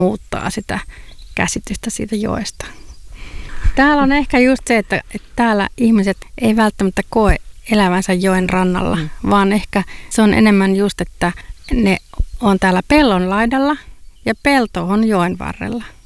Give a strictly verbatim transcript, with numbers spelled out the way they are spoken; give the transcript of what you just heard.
muuttaa sitä käsitystä siitä joesta. Täällä on ehkä just se, että, että täällä ihmiset ei välttämättä koe elävänsä joen rannalla, mm. vaan ehkä se on enemmän just, että ne on täällä pellon laidalla ja pelto on joen varrella.